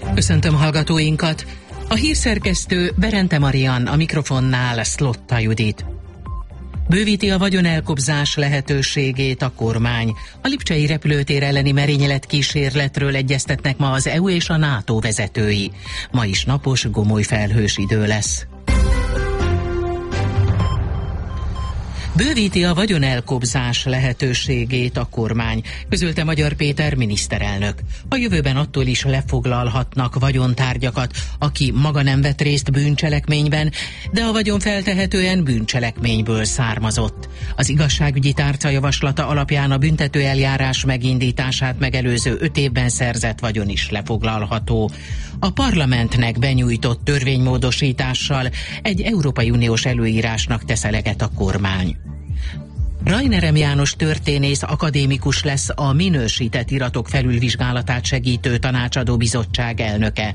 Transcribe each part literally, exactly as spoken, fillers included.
Köszöntöm hallgatóinkat! A hírszerkesztő Berente Marian, a mikrofonnál Szlotta Judit. Bővíti a vagyonelkobzás lehetőségét a kormány. A lipcsei repülőtér elleni merénylet kísérletről egyeztetnek ma az é u és a NATO vezetői. Ma is napos, gomoly felhős idő lesz. Bővíti a vagyonelkobzás lehetőségét a kormány, közölte Magyar Péter miniszterelnök. A jövőben attól is lefoglalhatnak vagyontárgyakat, aki maga nem vett részt bűncselekményben, de a vagyon feltehetően bűncselekményből származott. Az igazságügyi tárca javaslata alapján a büntető eljárás megindítását megelőző öt évben szerzett vagyon is lefoglalható. A parlamentnek benyújtott törvénymódosítással egy Európai Uniós előírásnak tesz eleget a kormány. Rajnerem János történész akadémikus lesz a minősített iratok felülvizsgálatát segítő tanácsadó bizottság elnöke.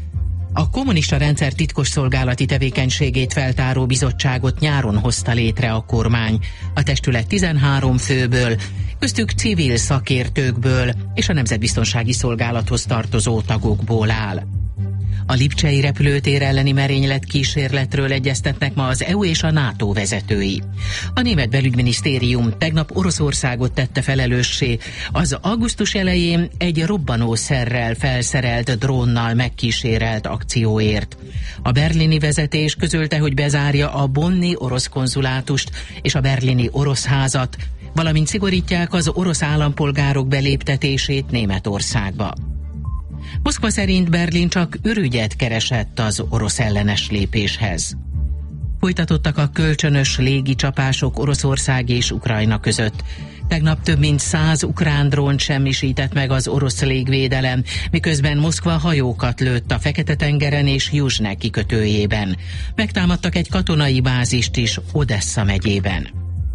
A kommunista rendszer titkosszolgálati tevékenységét feltáró bizottságot nyáron hozta létre a kormány. A testület tizenhárom főből, köztük civil szakértőkből és a Nemzetbiztonsági Szolgálathoz tartozó tagokból áll. A lipcsei repülőtér elleni merénylet kísérletről egyeztetnek ma az é u és a NATO vezetői. A német belügyminisztérium tegnap Oroszországot tette felelőssé az augusztus elején egy robbanószerrel felszerelt drónnal megkísérelt akcióért. A berlini vezetés közölte, hogy bezárja a bonni orosz konzulátust és a berlini orosz házat, valamint szigorítják az orosz állampolgárok beléptetését Németországba. Moszkva szerint Berlin csak ürügyet keresett az orosz ellenes lépéshez. Folytatottak a kölcsönös légicsapások Oroszország és Ukrajna között. Tegnap több mint száz ukrán drónt semmisített meg az orosz légvédelem, miközben Moszkva hajókat lőtt a Fekete-tengeren és Juzsne kikötőjében. Megtámadtak egy katonai bázist is Odessa megyében.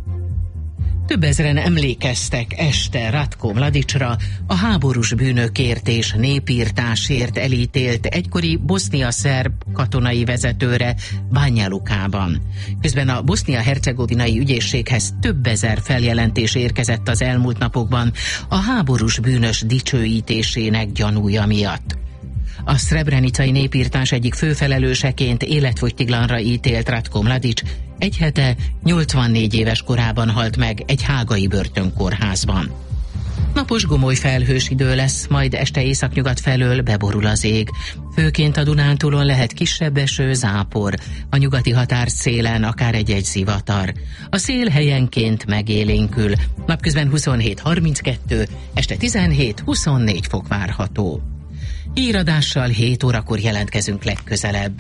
Több ezren emlékeztek este Ratko Mladićra, a háborús bűnökért és népírtásért elítélt egykori bosznia-szerb katonai vezetőre Banja Lukában. Közben a bosznia-hercegovinai ügyészséghez több ezer feljelentés érkezett az elmúlt napokban a háborús bűnös dicsőítésének gyanúja miatt. A szrebrenicai népírtás egyik főfelelőseként életfogytiglanra ítélt Ratko Mladić egy hete nyolcvannégy éves korában halt meg egy hágai börtönkórházban. Napos, gomoly felhős idő lesz, majd este északnyugat felől beborul az ég. Főként a Dunántúlon lehet kisebb eső, zápor, a nyugati határszélen akár egy-egy zivatar. A szél helyenként megélénkül, napközben huszonhét harminckettő, este tizenhét huszonnégy fok várható. Híradással hét órakor jelentkezünk legközelebb.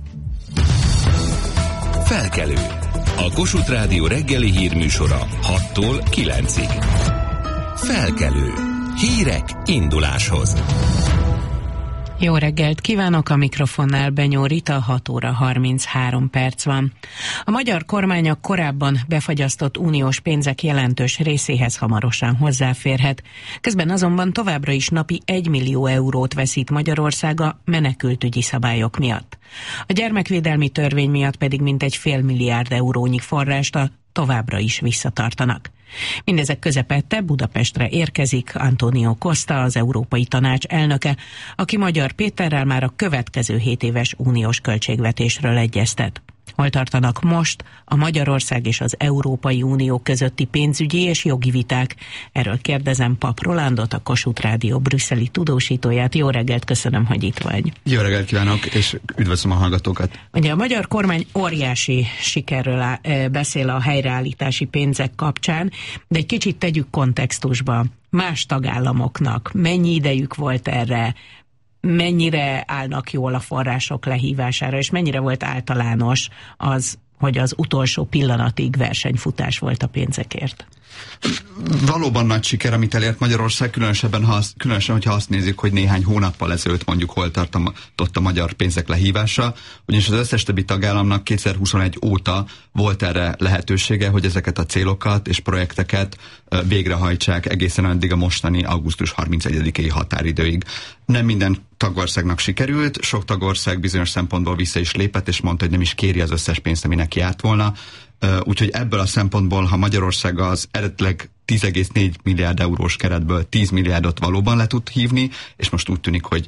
Felkelő. A Kossuth Rádió reggeli hírműsora hattól kilencig. Felkelő. Hírek induláshoz. Jó reggelt kívánok, a mikrofonnál Benyó Rita, hat óra harminchárom perc van. A magyar kormány a korábban befagyasztott uniós pénzek jelentős részéhez hamarosan hozzáférhet. Közben azonban továbbra is napi egy millió eurót veszít Magyarország a menekültügyi szabályok miatt. A gyermekvédelmi törvény miatt pedig mintegy fél milliárd eurónyi forrást a továbbra is visszatartanak. Mindezek közepette Budapestre érkezik Antonio Costa, az Európai Tanács elnöke, aki Magyar Péterrel már a következő hét éves uniós költségvetésről egyeztet. Hol tartanak most a Magyarország és az Európai Unió közötti pénzügyi és jogi viták? Erről kérdezem Pap Rolandot, a Kossuth Rádió brüsszeli tudósítóját. Jó reggelt, köszönöm, hogy itt vagy. Jó reggelt kívánok, és üdvözlöm a hallgatókat. Ugye a magyar kormány óriási sikerről á, beszél a helyreállítási pénzek kapcsán, de egy kicsit tegyük kontextusba. Más tagállamoknak mennyi idejük volt erre, mennyire állnak jól a források lehívására, és mennyire volt általános az, hogy az utolsó pillanatig versenyfutás volt a pénzekért? Valóban nagy siker, amit elért Magyarország, különösebben, ha azt, különösen, hogyha azt nézzük, hogy néhány hónappal ezelőtt mondjuk hol tartott a magyar pénzek lehívása, ugyanis az összes többi tagállamnak kétezer-huszonegy óta volt erre lehetősége, hogy ezeket a célokat és projekteket végrehajtsák egészen addig a mostani augusztus harmincegyedikéi határidőig. Nem minden tagországnak sikerült, sok tagország bizonyos szempontból vissza is lépett, és mondta, hogy nem is kéri az összes pénzt, ami neki járt volna. Úgyhogy ebből a szempontból, ha Magyarország az eredetileg tíz egész négy milliárd eurós keretből tíz milliárdot valóban le tud hívni, és most úgy tűnik, hogy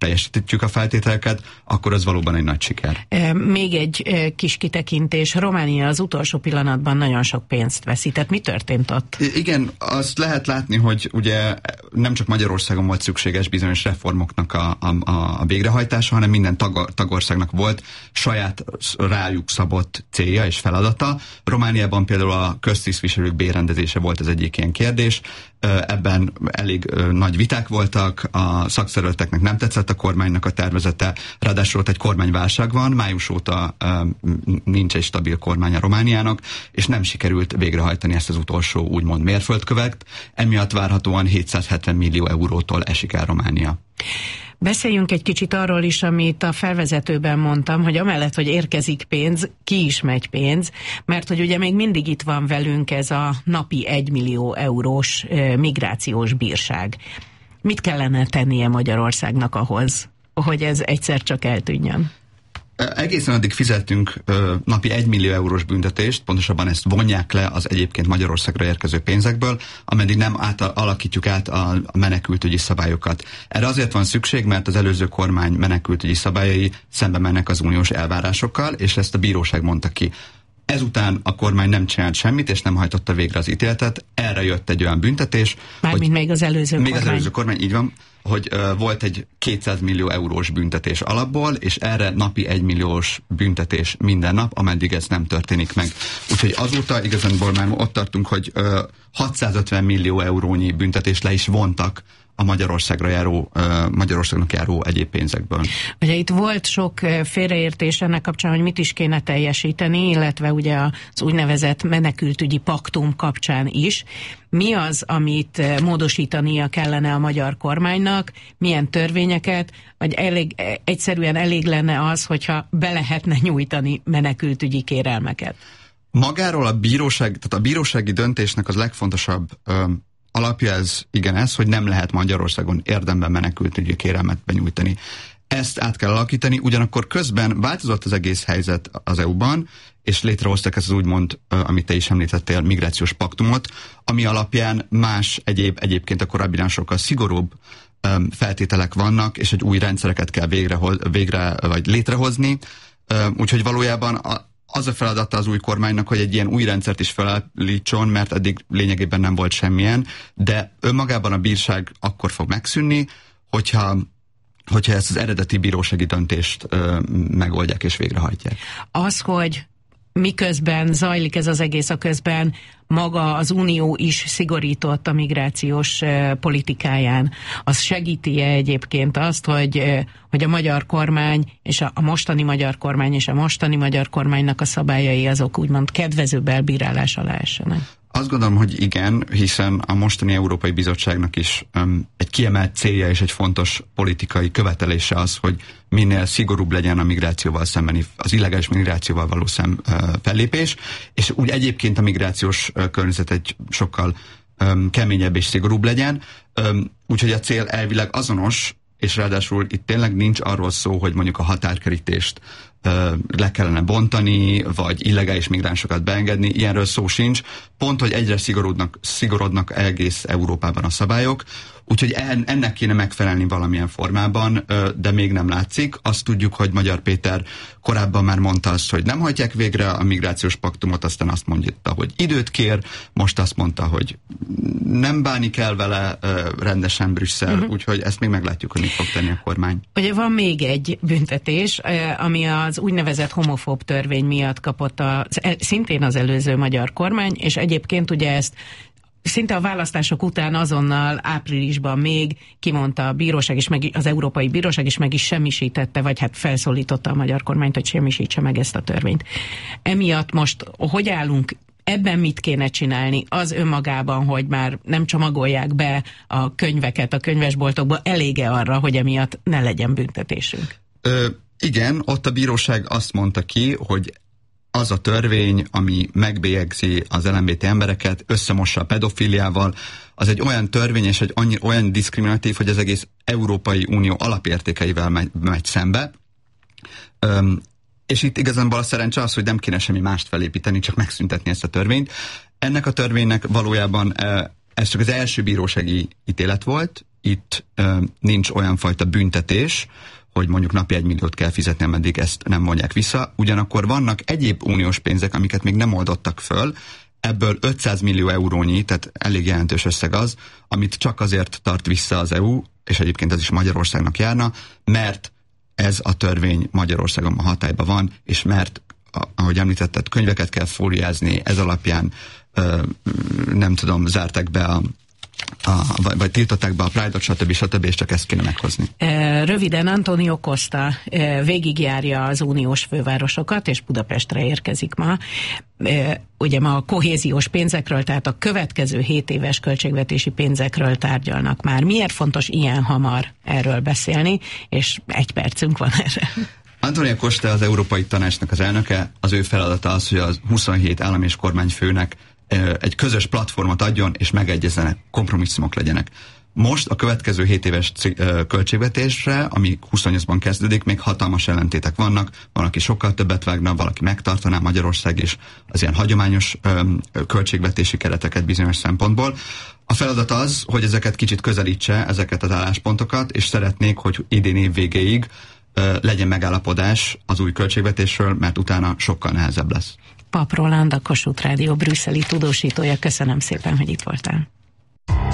teljesítjük a feltételeket, akkor az valóban egy nagy siker. Még egy kis kitekintés. Románia az utolsó pillanatban nagyon sok pénzt veszített. Mi történt ott? Igen, azt lehet látni, hogy ugye nem csak Magyarországon volt szükséges bizonyos reformoknak a, a, a végrehajtása, hanem minden tag, tagországnak volt saját rájuk szabott célja és feladata. Romániában például a köztisztviselők bérrendezése volt az egyik ilyen kérdés. Ebben elég nagy viták voltak, a szakszervezeteknek nem tetszett a kormánynak a tervezete, ráadásul ott egy kormányválság van, május óta nincs egy stabil kormány a Romániának, és nem sikerült végrehajtani ezt az utolsó úgymond mérföldkövet, emiatt várhatóan hétszázhetven millió eurótól esik el Románia. Beszéljünk egy kicsit arról is, amit a felvezetőben mondtam, hogy amellett, hogy érkezik pénz, ki is megy pénz, mert hogy ugye még mindig itt van velünk ez a napi egymillió eurós migrációs bírság. Mit kellene tennie Magyarországnak ahhoz, hogy ez egyszer csak eltűnjön? Egészen addig fizettünk ö, napi egymillió eurós büntetést, pontosabban ezt vonják le az egyébként Magyarországra érkező pénzekből, ameddig nem át, alakítjuk át a, a menekültügyi szabályokat. Erre azért van szükség, mert az előző kormány menekültügyi szabályai szembe mennek az uniós elvárásokkal, és ezt a bíróság mondta ki. Ezután a kormány nem csinált semmit, és nem hajtotta végre az ítéletet. Erre jött egy olyan büntetés, Mármint még az előző még kormány. az előző kormány, így van, hogy uh, volt egy kétszáz millió eurós büntetés alapból, és erre napi egymilliós büntetés minden nap, ameddig ez nem történik meg. Úgyhogy azóta igazából már ott tartunk, hogy uh, hatszázötven millió eurónyi büntetés le is vontak a Magyarországra járó, uh, Magyarországnak járó egyéb pénzekből. Ugye itt volt sok félreértés ennek kapcsán, hogy mit is kéne teljesíteni, illetve ugye az úgynevezett menekültügyi paktum kapcsán is. Mi az, amit módosítania kellene a magyar kormánynak, milyen törvényeket, vagy elég, egyszerűen elég lenne az, hogyha be lehetne nyújtani menekültügyi kérelmeket? Magáról a bíróság, tehát a bírósági döntésnek az legfontosabb ö, alapja ez, igen ez, hogy nem lehet Magyarországon érdemben menekültügyi kérelmet benyújtani. Ezt át kell alakítani, ugyanakkor közben változott az egész helyzet az é u-ban, és létrehoztak ezt az úgymond, amit te is említettél, migrációs paktumot, ami alapján más egyéb, egyébként a korábbinál sokkal szigorúbb um, feltételek vannak, és egy új rendszereket kell végre, végre vagy létrehozni. Um, úgyhogy valójában a, az a feladata az új kormánynak, hogy egy ilyen új rendszert is felállítson, mert eddig lényegében nem volt semmilyen, de önmagában a bírság akkor fog megszűnni, hogyha hogyha ezt az eredeti bírósági döntést ö, megoldják és végrehajtják. Az, hogy miközben zajlik ez az egész, a közben maga az Unió is szigorított a migrációs uh, politikáján. Az segíti-e egyébként azt, hogy, uh, hogy a magyar kormány és a, a mostani magyar kormány és a mostani magyar kormánynak a szabályai azok úgymond kedvezőbb elbírálás alá essenek? Azt gondolom, hogy igen, hiszen a mostani Európai Bizottságnak is um, egy kiemelt célja és egy fontos politikai követelése az, hogy minél szigorúbb legyen a migrációval szembeni, az illegális migrációval való szem, uh, fellépés, és úgy egyébként a migrációs uh, környezet egy sokkal um, keményebb és szigorúbb legyen. Um, úgyhogy a cél elvileg azonos, és ráadásul itt tényleg nincs arról szó, hogy mondjuk a határkerítést uh, le kellene bontani, vagy illegális migránsokat beengedni, ilyenről szó sincs. Pont, hogy egyre szigorodnak, szigorodnak egész Európában a szabályok, úgyhogy ennek kéne megfelelni valamilyen formában, de még nem látszik. Azt tudjuk, hogy Magyar Péter korábban már mondta azt, hogy nem hajtják végre a migrációs paktumot, aztán azt mondta, hogy időt kér, most azt mondta, hogy nem bánik el vele rendesen Brüsszel, uh-huh. úgyhogy ezt még meglátjuk, hogy mit fog tenni a kormány. Ugye van még egy büntetés, ami az úgynevezett homofób törvény miatt kapott a, szintén az előző magyar kormány, és egyébként ugye ezt szinte a választások után azonnal áprilisban még kimondta a bíróság, és meg, az Európai Bíróság is meg is semmisítette, vagy hát felszólította a magyar kormányt, hogy semmisítse meg ezt a törvényt. Emiatt most hogy állunk? Ebben mit kéne csinálni? Az önmagában, hogy már nem csomagolják be a könyveket a könyvesboltokba, elége arra, hogy emiatt ne legyen büntetésünk? Ö, igen, ott a bíróság azt mondta ki, hogy az a törvény, ami megbélyegzi az el em bé té embereket, összemossa a pedofiliával, az egy olyan törvény és egy annyi, olyan diszkriminatív, hogy az egész Európai Unió alapértékeivel megy, megy szembe. Öm, és itt igazából a szerencse az, hogy nem kéne semmi mást felépíteni, csak megszüntetni ezt a törvényt. Ennek a törvénynek valójában ez csak az első bírósági ítélet volt, itt ö, nincs olyan fajta büntetés, hogy mondjuk napi egy milliót kell fizetni, ameddig ezt nem mondják vissza. Ugyanakkor vannak egyéb uniós pénzek, amiket még nem oldottak föl, ebből ötszáz millió eurónyi, tehát elég jelentős összeg az, amit csak azért tart vissza az é u, és egyébként ez is Magyarországnak járna, mert ez a törvény Magyarországon a hatályban van, és mert, ahogy említetted, könyveket kell fóliázni, ez alapján ö, nem tudom, zárták be a A, vagy, vagy tiltották be a Pride-ot, stb. stb. És csak ezt kéne meghozni. Röviden, Antonio Costa végigjárja az uniós fővárosokat, és Budapestre érkezik ma. Ugye ma a kohéziós pénzekről, tehát a következő hét éves költségvetési pénzekről tárgyalnak már. Miért fontos ilyen hamar erről beszélni, és egy percünk van erre. Antonio Costa az Európai Tanácsnak az elnöke, az ő feladata az, hogy az huszonhét állam és kormányfőnek egy közös platformot adjon, és megegyezzenek, kompromisszumok legyenek. Most a következő hét éves költségvetésre, ami huszonnyolcban kezdődik, még hatalmas ellentétek vannak, valaki sokkal többet vágna, valaki megtartaná, Magyarország is az ilyen hagyományos költségvetési kereteket bizonyos szempontból. A feladat az, hogy ezeket kicsit közelítse, ezeket az álláspontokat, és szeretnék, hogy idén év végéig legyen megállapodás az új költségvetésről, mert utána sokkal nehezebb lesz. Pap Roland, a Kossuth Rádió brüsszeli tudósítója. Köszönöm szépen, hogy itt voltál.